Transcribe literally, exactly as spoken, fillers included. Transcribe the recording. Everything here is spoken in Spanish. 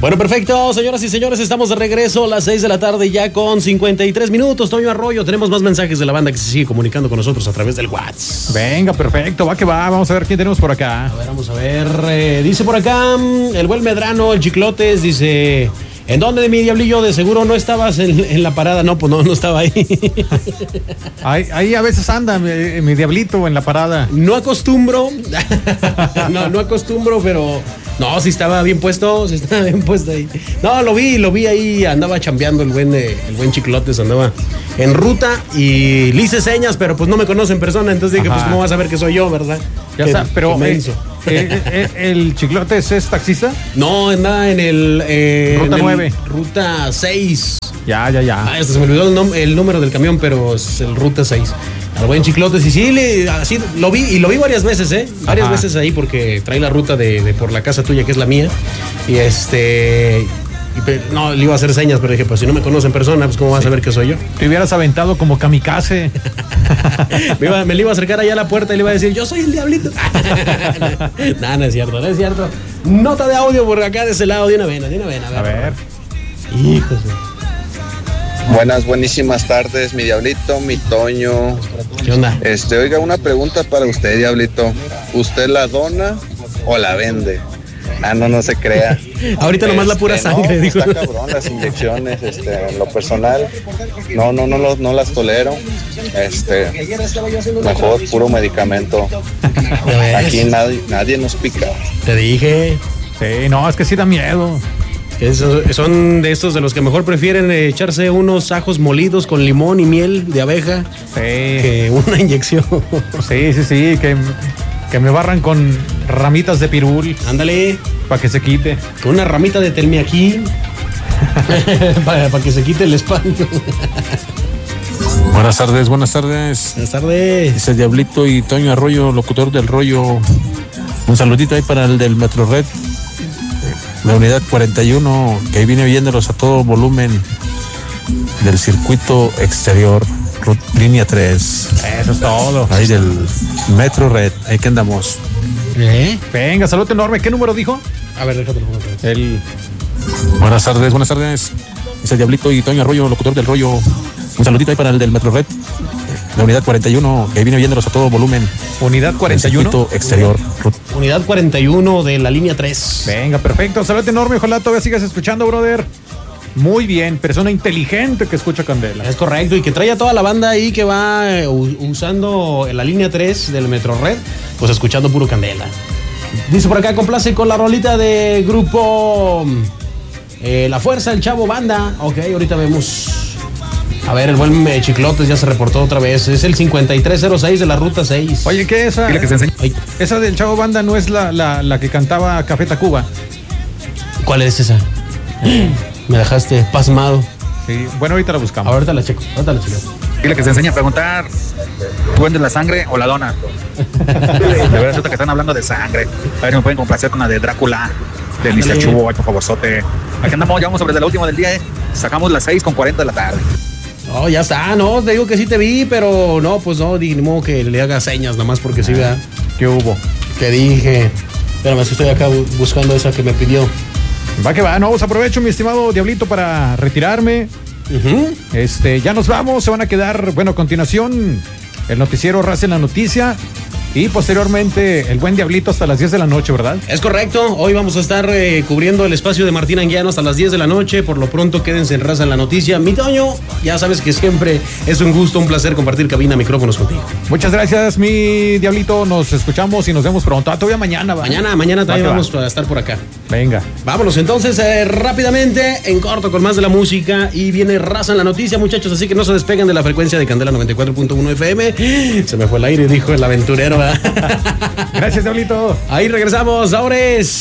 Bueno, perfecto, señoras y señores, estamos de regreso a las seis de la tarde ya con cincuenta y tres minutos. Toño Arroyo, tenemos más mensajes de la banda que se sigue comunicando con nosotros a través del WhatsApp. Venga, perfecto, va que va, vamos a ver quién tenemos por acá. A ver, vamos a ver, eh, dice por acá, el buen Medrano, el Chiclotes, dice... ¿En dónde, mi diablillo? De seguro no estabas en, en la parada. No, pues no, no estaba ahí. ahí. Ahí a veces anda mi, mi diablito en la parada. No acostumbro. no, no acostumbro, pero... No, sí estaba bien puesto, sí estaba bien puesto ahí. No, lo vi, lo vi ahí, andaba chambeando el buen, eh, el buen Chiclotes, andaba en ruta y le hice señas, pero pues no me conoce en persona, entonces dije, Ajá. pues cómo vas a ver que soy yo, ¿verdad? Ya está, pero eh, eh, eh, ¿el Chiclotes es taxista? No, anda en el... Eh, ruta en nueve. El, ruta seis. Ya, ya, ya. Ah, hasta se me olvidó el, nom- el número del camión, pero es el ruta seis. Al buen Chiclotes, y sí, le, así lo vi, y lo vi varias veces, ¿eh? Varias Ajá. veces ahí, porque trae la ruta de, de por la casa tuya, que es la mía. Y este... Y, no, le iba a hacer señas, pero dije, pues si no me conoce en persona, pues cómo vas sí. a ver que soy yo. Te hubieras aventado como kamikaze. me, iba, me le iba a acercar allá a la puerta y le iba a decir, yo soy el diablito. no, no es cierto, no es cierto. Nota de audio por acá de ese lado, de una vena, de una vena. A ver. A ver. Hijos. Buenas, buenísimas tardes, mi diablito, mi Toño. ¿Qué onda? Este, oiga, una pregunta para usted, diablito. ¿Usted la dona o la vende? Ah, no, no se crea. Ahorita nomás este, la pura sangre, no, dijo. Está cabrón las inyecciones, este, en lo personal, no, no, no, no, no las tolero. Este, mejor puro medicamento. Aquí nadie, nadie nos pica. Te dije. Sí, no, es que sí da miedo. Eso, son de estos de los que mejor prefieren echarse unos ajos molidos con limón y miel de abeja sí. que una inyección. Sí, sí, sí, que, que me barran con ramitas de pirul. Ándale. Para que se quite. Con una ramita de telmiaquín. para, para que se quite el espanto. Buenas tardes, buenas tardes. Buenas tardes. Dice Diablito y Toño Arroyo, locutor del rollo. Un saludito ahí para el del Metro Red. La unidad cuarenta y uno, que viene viéndolos a todo volumen del circuito exterior, línea tres. Eso es todo. Ahí del Metro Red, ahí que andamos. ¿Eh? Venga, salud enorme. ¿Qué número dijo? A ver, déjate lo El... Buenas tardes, buenas tardes. Es el Diablito y Toño Arroyo, locutor del rollo. Un saludito ahí para el del Metro Red. La unidad cuarenta y uno, que viene viéndolos a todo volumen. Unidad cuarenta y uno. Circuito exterior. Unidad cuarenta y uno de la línea tres. Venga, perfecto. Salud enorme. Ojalá todavía sigas escuchando, brother. Muy bien. Persona inteligente que escucha Candela. Es correcto. Y que trae a toda la banda ahí que va eh, usando la línea tres del Metro Red, pues escuchando puro Candela. Dice por acá, complace con la rolita de grupo eh, La Fuerza, el Chavo Banda. Ok, ahorita vemos. A ver, el buen eh, Chiclotes ya se reportó otra vez. Es el cincuenta y tres cero seis de la ruta seis. Oye, ¿qué es esa? Que se enseña. Esa del Chavo Banda no es la, la, la que cantaba Café Tacuba. ¿Cuál es esa? Me dejaste pasmado. Sí, bueno, ahorita la buscamos. Ahorita la checo, ahorita la checo. Dile que se enseña a preguntar, ¿tú vendes la sangre o la dona? De verdad resulta que están hablando de sangre. A ver si me pueden complacer con la de Drácula, de Alicia Chubo, ay, por favor, sote. Aquí andamos, ya vamos sobre la última del día, ¿eh? Sacamos las seis con cuarenta de la tarde. No, ya está, no, te digo que sí te vi, pero no, pues no, ni modo que le haga señas nomás porque sí, ¿verdad? ¿Qué hubo? Que dije, espérame, estoy acá buscando esa que me pidió. Va que va, no, os aprovecho, mi estimado Diablito, para retirarme. Uh-huh. Este, ya nos vamos, se van a quedar, bueno, a continuación, el noticiero Raza en la Noticia. Y posteriormente el buen Diablito hasta las diez de la noche, ¿verdad? Es correcto, hoy vamos a estar eh, cubriendo el espacio de Martín Anguiano hasta las diez de la noche. Por lo pronto quédense en Raza en la Noticia. Mi Toño, ya sabes que siempre es un gusto, un placer compartir cabina, micrófonos contigo. Muchas gracias, mi Diablito, nos escuchamos y nos vemos pronto. Ah, todavía mañana, ¿va? Mañana, mañana también va vamos va. a estar por acá. Venga. Vámonos entonces eh, rápidamente, en corto, con más de la música. Y viene Raza en la Noticia, muchachos, así que no se despeguen de la frecuencia de Candela noventa y cuatro punto uno F M. Se me fue el aire, dijo el aventurero. Gracias, Diablito. Ahí regresamos, ahora es